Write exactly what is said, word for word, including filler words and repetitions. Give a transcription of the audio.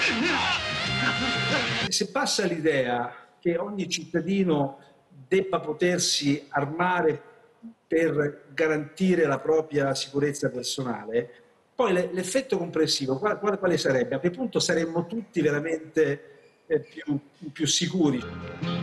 Se passa l'idea che ogni cittadino debba potersi armare per garantire la propria sicurezza personale, poi l'effetto complessivo quale, quale sarebbe? A quel punto saremmo tutti veramente eh, più, più sicuri.